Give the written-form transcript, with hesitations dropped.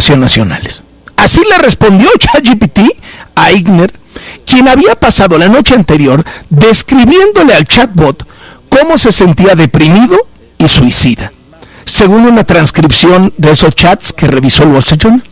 selección nacionales. Así le respondió ChatGPT a Igner, quien había pasado la noche anterior describiéndole al chatbot cómo se sentía deprimido y suicida. Según una transcripción de esos chats que revisó el Washington,